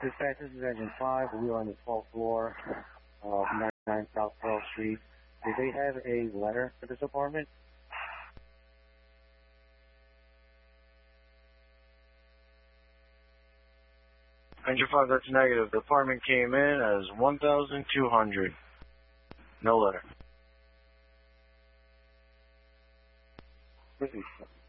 Dispatch, this is Engine 5. We are on the 12th floor of 99 South Pearl Street. Do they have a letter for this apartment? Engine 5, that's negative. The apartment came in as 1,200. No letter. Proceed.